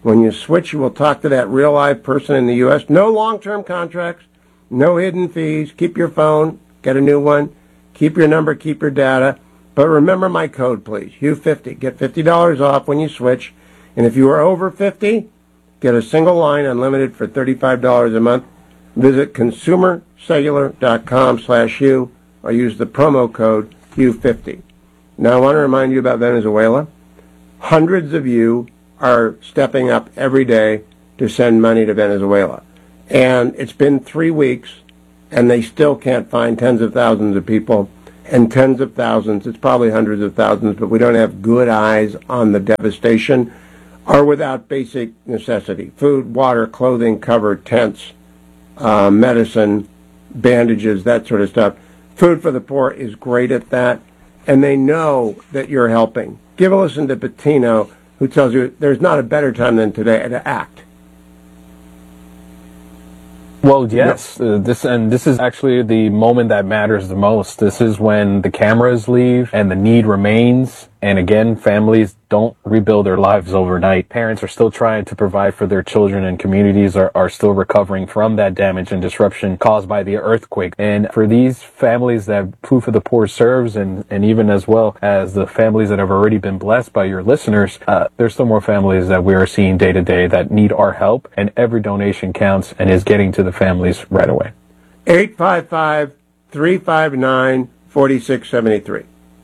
When you switch, you will talk to that real live person in the U.S. No long-term contracts, no hidden fees. Keep your phone, get a new one. Keep your number, keep your data. But remember my code, please, Hugh50. Get $50 off when you switch. And if you are over 50, get a single line unlimited for $35 a month. Visit consumercellular.com/Hugh or use the promo code Hugh50. Now I want to remind you about Venezuela. Hundreds of you are stepping up every day to send money to Venezuela. And it's been 3 weeks, and they still can't find tens of thousands of people, and tens of thousands, it's probably hundreds of thousands, but we don't have good eyes on the devastation, are without basic necessity: food, water, clothing, cover, tents, medicine, bandages, that sort of stuff. Food for the Poor is great at that, and they know that you're helping. Give a listen to Patino, who tells you there's not a better time than today to act. Well, yes, this is actually the moment that matters the most. This is when the cameras leave and the need remains. And again, families don't rebuild their lives overnight. Parents are still trying to provide for their children, and communities are still recovering from that damage and disruption caused by the earthquake. And for these families that Food for the Poor serves, and even as well as the families that have already been blessed by your listeners, there's still more families that we are seeing day to day that need our help, and every donation counts and is getting to the families right away. 855-359-4673.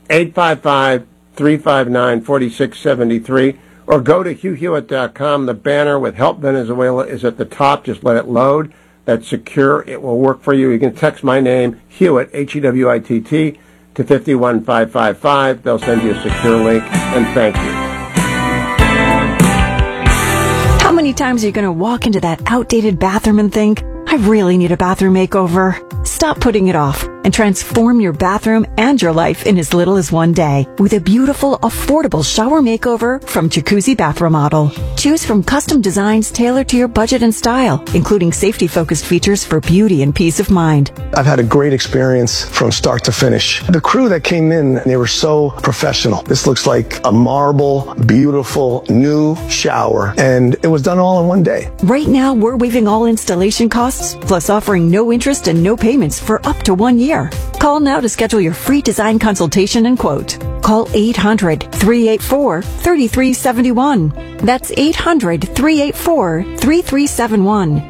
855-359-4673, or go to HughHewitt.com. The banner with Help Venezuela is at the top. Just let it load. That's secure. It will work for you. You can text my name, Hewitt, Hewitt, to 51555. They'll send you a secure link, and thank you. How many times are you going to walk into that outdated bathroom and think, I really need a bathroom makeover? Stop putting it off and transform your bathroom and your life in as little as one day with a beautiful, affordable shower makeover from Jacuzzi Bath Remodel. Choose from custom designs tailored to your budget and style, including safety-focused features for beauty and peace of mind. I've had a great experience from start to finish. The crew that came in, they were so professional. This looks like a marble, beautiful, new shower, and it was done all in one day. Right now, we're waiving all installation costs, plus offering no interest and no payments for up to 1 year. Call now to schedule your free design consultation and quote. Call 800-384-3371. That's 800-384-3371.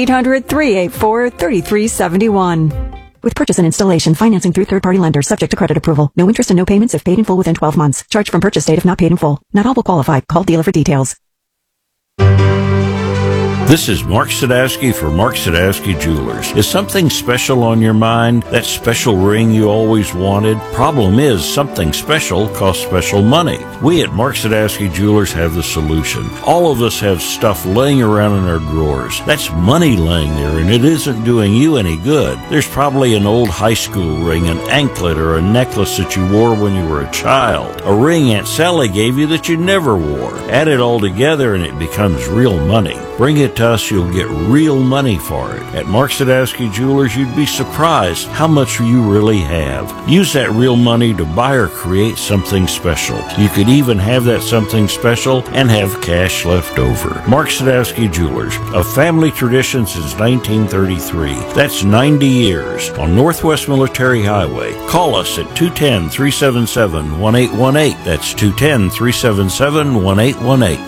800-384-3371. With purchase and installation, financing through third-party lenders, subject to credit approval. No interest and no payments if paid in full within 12 months. Charge from purchase date if not paid in full. Not all will qualify. Call dealer for details. This is Mark Sadowski for Mark Sadowski Jewelers. Is something special on your mind? That special ring you always wanted? Problem is, something special costs special money. We at Mark Sadowski Jewelers have the solution. All of us have stuff laying around in our drawers. That's money laying there, and it isn't doing you any good. There's probably an old high school ring, an anklet, or a necklace that you wore when you were a child. A ring Aunt Sally gave you that you never wore. Add it all together and it becomes real money. Bring it to us, you'll get real money for it. At Mark Sadowski Jewelers, you'd be surprised how much you really have. Use that real money to buy or create something special. You could even have that something special and have cash left over. Mark Sadowski Jewelers, a family tradition since 1933. That's 90 years on Northwest Military Highway. Call us at 210-377-1818. That's 210-377-1818.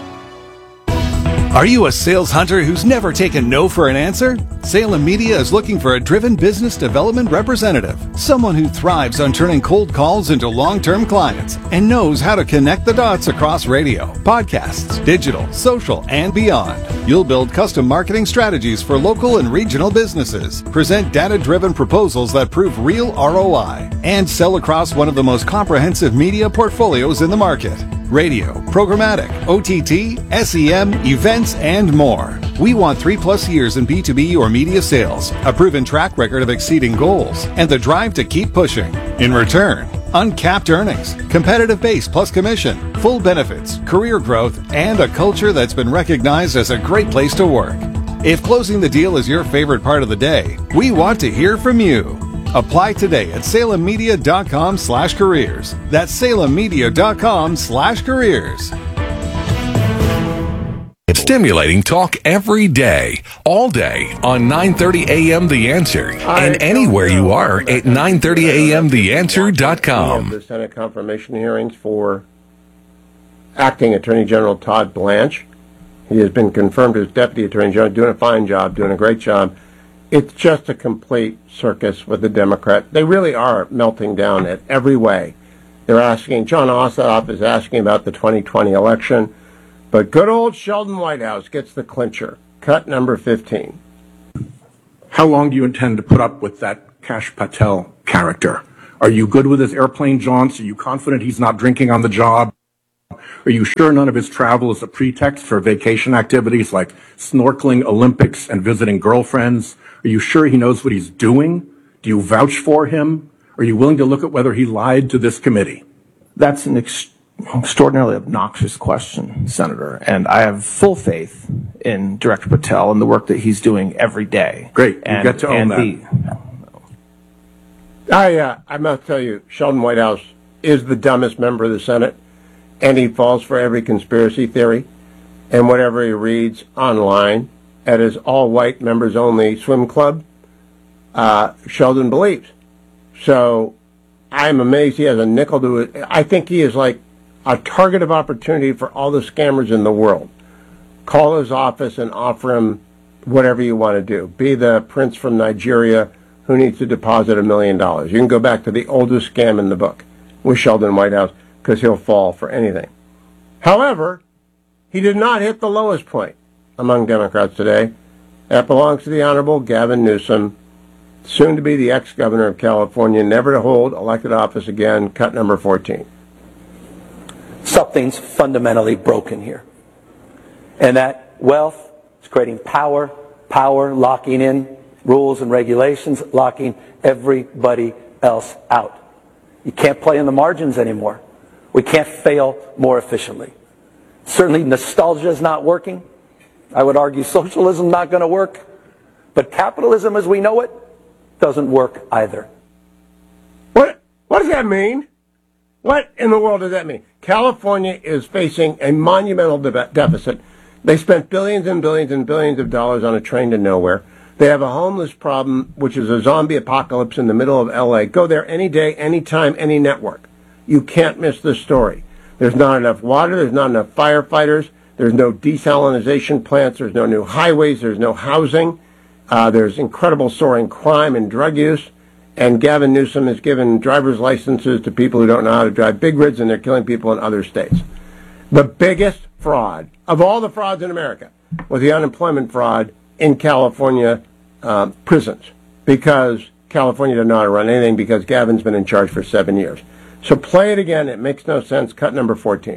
Are you a sales hunter who's never taken no for an answer? Salem Media is looking for a driven business development representative, someone who thrives on turning cold calls into long-term clients and knows how to connect the dots across radio, podcasts, digital, social, and beyond. You'll build custom marketing strategies for local and regional businesses, present data-driven proposals that prove real ROI, and sell across one of the most comprehensive media portfolios in the market. Radio, programmatic, OTT, SEM, events, and more. We want 3+ years in B2B or media sales, a proven track record of exceeding goals, and the drive to keep pushing. In return, uncapped earnings, competitive base plus commission, full benefits, career growth, and a culture that's been recognized as a great place to work. If closing the deal is your favorite part of the day, we want to hear from you. Apply today at salemmedia.com/careers. That's salemmedia.com/careers. Stimulating talk every day, all day on 9:30 a.m. The Answer, and anywhere you are at 930amtheanswer.com. The Senate confirmation hearings for Acting Attorney General Todd Blanche. He has been confirmed as Deputy Attorney General, doing a fine job, doing a great job. It's just a complete circus with the Democrat. They really are melting down at every way. They're asking, John Ossoff is asking about the 2020 election, but good old Sheldon Whitehouse gets the clincher. Cut number 15. How long do you intend to put up with that Kash Patel character? Are you good with his airplane jaunts? Are you confident he's not drinking on the job? Are you sure none of his travel is a pretext for vacation activities like snorkeling, Olympics, and visiting girlfriends? Are you sure he knows what he's doing? Do you vouch for him? Are you willing to look at whether he lied to this committee? That's an extraordinarily obnoxious question, Senator, and I have full faith in Director Patel and the work that he's doing every day. Great, you get to own that. I must tell you, Sheldon Whitehouse is the dumbest member of the Senate, and he falls for every conspiracy theory and whatever he reads online at his all-white members-only swim club. Sheldon believes. So I'm amazed he has a nickel to it. I think he is like a target of opportunity for all the scammers in the world. Call his office and offer him whatever you want to do. Be the prince from Nigeria who needs to deposit $1 million. You can go back to the oldest scam in the book with Sheldon Whitehouse, because he'll fall for anything. However, he did not hit the lowest point among Democrats today. That belongs to the Honorable Gavin Newsom, soon to be the ex-governor of California, never to hold elected office again. Cut number 14. Something's fundamentally broken here. And that wealth is creating power locking in rules and regulations, locking everybody else out. You can't play in the margins anymore. We can't fail more efficiently. Certainly nostalgia is not working. I would argue socialism is not going to work. But capitalism as we know it doesn't work either. What does that mean? What in the world does that mean? California is facing a monumental deficit. They spent billions and billions and billions of dollars on a train to nowhere. They have a homeless problem, which is a zombie apocalypse in the middle of L.A. Go there any day, any time, any network. You can't miss this story. There's not enough water. There's not enough firefighters. There's no desalinization plants. There's no new highways. There's no housing. There's incredible soaring crime and drug use. And Gavin Newsom has given driver's licenses to people who don't know how to drive big rigs, and they're killing people in other states. The biggest fraud of all the frauds in America was the unemployment fraud in California prisons, because California doesn't know how to run anything, because Gavin's been in charge for 7 years. So play it again. It makes no sense. Cut number 14.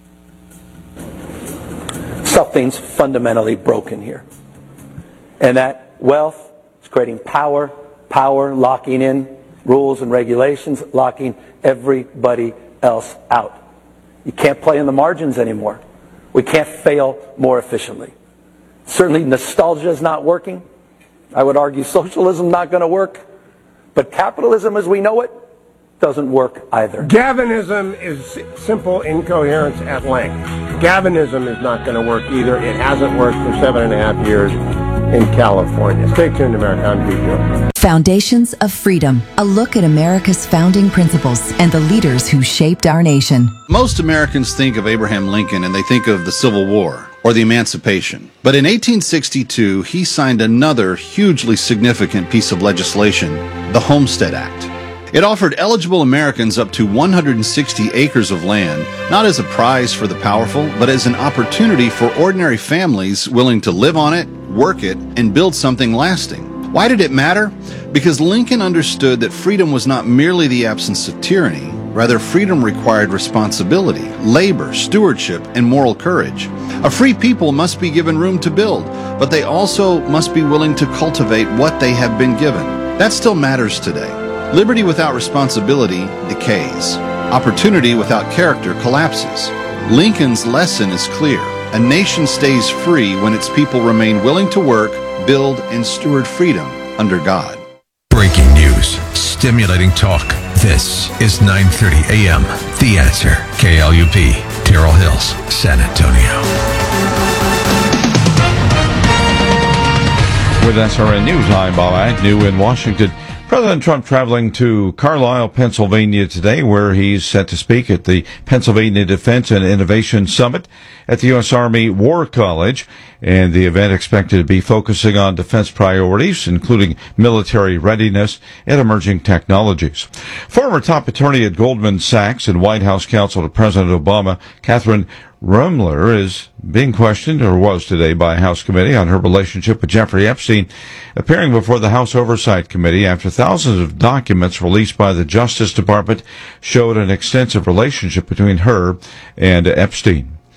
Something's fundamentally broken here. And that wealth is creating power locking in rules and regulations, locking everybody else out. You can't play in the margins anymore. We can't fail more efficiently. Certainly nostalgia is not working. I would argue socialism is not going to work. But capitalism as we know it doesn't work either. Gavinism is simple incoherence at length. Gavinism is not going to work either. It hasn't worked for 7.5 years in California. Stay tuned, America. I'm Steve Jones. Foundations of Freedom, a look at America's founding principles and the leaders who shaped our nation. Most Americans think of Abraham Lincoln and they think of the Civil War or the Emancipation. But in 1862, he signed another hugely significant piece of legislation, the Homestead Act. It offered eligible Americans up to 160 acres of land, not as a prize for the powerful, but as an opportunity for ordinary families willing to live on it, work it, and build something lasting. Why did it matter? Because Lincoln understood that freedom was not merely the absence of tyranny. Rather, freedom required responsibility, labor, stewardship, and moral courage. A free people must be given room to build, but they also must be willing to cultivate what they have been given. That still matters today. Liberty without responsibility decays. Opportunity without character collapses. Lincoln's lesson is clear. A nation stays free when its people remain willing to work, build, and steward freedom under God. Breaking news. Stimulating talk. This is 9:30 a.m. The Answer. KLUP. Terrell Hills, San Antonio. With SRN News, I'm Bob Agnew in Washington. President Trump traveling to Carlisle, Pennsylvania today, where he's set to speak at the Pennsylvania Defense and Innovation Summit at the U.S. Army War College. And the event expected to be focusing on defense priorities, including military readiness and emerging technologies. Former top attorney at Goldman Sachs and White House counsel to President Obama, Catherine Ruemmler, is being questioned, or was today, by a House committee on her relationship with Jeffrey Epstein, appearing before the House Oversight Committee after thousands of documents released by the Justice Department showed an extensive relationship between her and Epstein.